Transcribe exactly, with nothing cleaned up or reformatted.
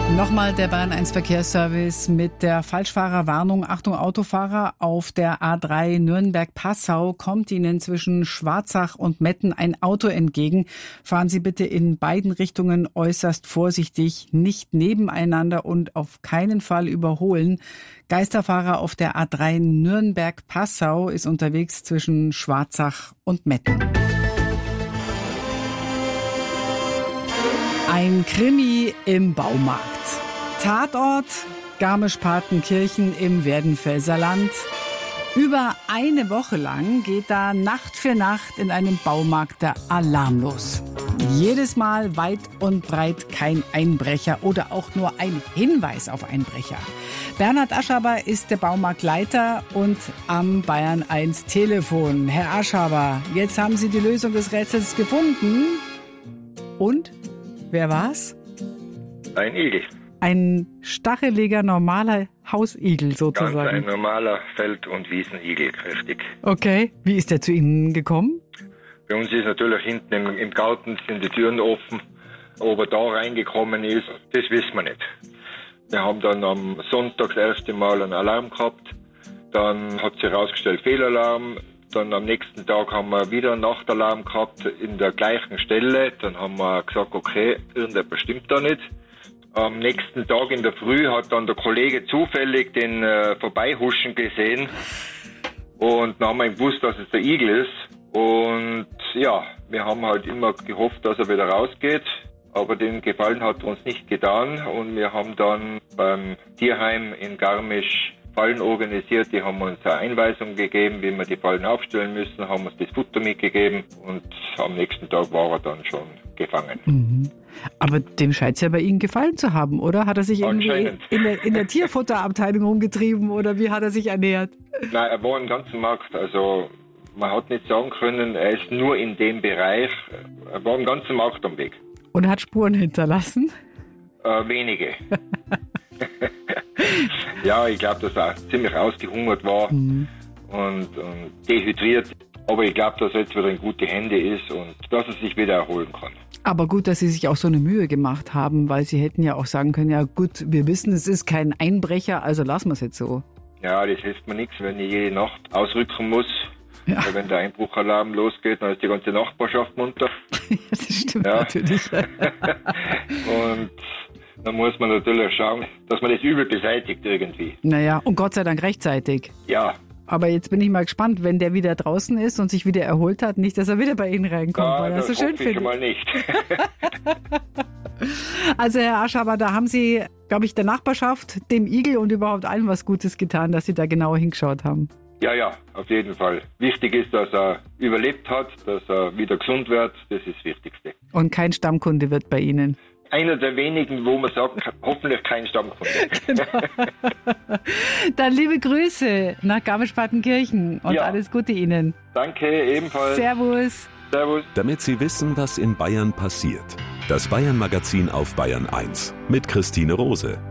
Nochmal der Bayern eins Verkehrsservice mit der Falschfahrerwarnung. Achtung Autofahrer, auf der A drei Nürnberg-Passau kommt Ihnen zwischen Schwarzach und Metten ein Auto entgegen. Fahren Sie bitte in beiden Richtungen äußerst vorsichtig, nicht nebeneinander und auf keinen Fall überholen. Geisterfahrer auf der A drei Nürnberg-Passau ist unterwegs zwischen Schwarzach und Metten. Ein Krimi im Baumarkt. Tatort Garmisch-Partenkirchen im Werdenfelser Land. Über eine Woche lang geht da Nacht für Nacht in einem Baumarkt der Alarm los. Jedes Mal weit und breit kein Einbrecher oder auch nur ein Hinweis auf Einbrecher. Bernhard Aschaber ist der Baumarktleiter und am Bayern eins Telefon. Herr Aschaber, jetzt haben Sie die Lösung des Rätsels gefunden. Und? Wer war's? Ein Igel. Ein stacheliger, normaler Hausigel sozusagen. Ganz ein normaler Feld- und Wiesenigel, richtig. Okay, wie ist der zu Ihnen gekommen? Bei uns ist natürlich hinten im, im Garten sind die Türen offen. Ob er da reingekommen ist, das wissen wir nicht. Wir haben dann am Sonntag das erste Mal einen Alarm gehabt. Dann hat sich herausgestellt Fehlalarm. Dann am nächsten Tag haben wir wieder einen Nachtalarm gehabt in der gleichen Stelle. Dann haben wir gesagt, okay, irgendetwas stimmt da nicht. Am nächsten Tag in der Früh hat dann der Kollege zufällig den äh, Vorbeihuschen gesehen. Und dann haben wir gewusst, dass es der Igel ist. Und ja, wir haben halt immer gehofft, dass er wieder rausgeht. Aber den Gefallen hat er uns nicht getan. Und wir haben dann beim Tierheim in Garmisch Fallen organisiert, die haben uns eine Einweisung gegeben, wie wir die Fallen aufstellen müssen, haben uns das Futter mitgegeben und am nächsten Tag war er dann schon gefangen. Mhm. Aber dem scheint es ja bei Ihnen gefallen zu haben, oder? Hat er sich irgendwie in der, in der Tierfutterabteilung rumgetrieben oder wie hat er sich ernährt? Nein, er war im ganzen Markt, also man hat nicht sagen können, er ist nur in dem Bereich, er war im ganzen Markt am Weg. Und hat Spuren hinterlassen? Äh, wenige. Ja, ich glaube, dass er ziemlich ausgehungert war mhm. und, und dehydriert. Aber ich glaube, dass er jetzt wieder in gute Hände ist und dass er sich wieder erholen kann. Aber gut, dass Sie sich auch so eine Mühe gemacht haben, weil Sie hätten ja auch sagen können, ja gut, wir wissen, es ist kein Einbrecher, also lassen wir es jetzt so. Ja, das hilft mir nichts, wenn ich jede Nacht ausrücken muss. Ja. Weil wenn der Einbruchalarm losgeht, dann ist die ganze Nachbarschaft munter. Ja, das stimmt ja. natürlich. Und dann muss man natürlich schauen, dass man das Übel beseitigt irgendwie. Naja, und Gott sei Dank rechtzeitig. Ja. Aber jetzt bin ich mal gespannt, wenn der wieder draußen ist und sich wieder erholt hat, nicht, dass er wieder bei Ihnen reinkommt, ja, weil er so schön findet. Das hoffe ich schon mal nicht. Also Herr Aschaber, da haben Sie, glaube ich, der Nachbarschaft, dem Igel und überhaupt allen was Gutes getan, dass Sie da genauer hingeschaut haben. Ja, ja, auf jeden Fall. Wichtig ist, dass er überlebt hat, dass er wieder gesund wird. Das ist das Wichtigste. Und kein Stammkunde wird bei Ihnen. Einer der wenigen, wo man sagt, hoffentlich kein Stammkunde. Genau. Dann liebe Grüße nach Garmisch-Partenkirchen und ja. Alles Gute Ihnen. Danke, ebenfalls. Servus. Servus. Damit Sie wissen, was in Bayern passiert. Das Bayern-Magazin auf Bayern eins mit Christine Rose.